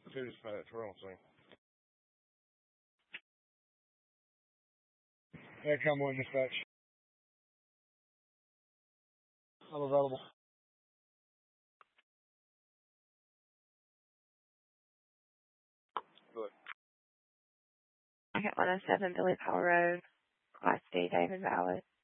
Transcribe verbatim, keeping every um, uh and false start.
Two dispatch, we're on scene. Yeah, come one dispatch. I'm available. Good. I got one oh seven Billy Powell Road, Class D, David Valley.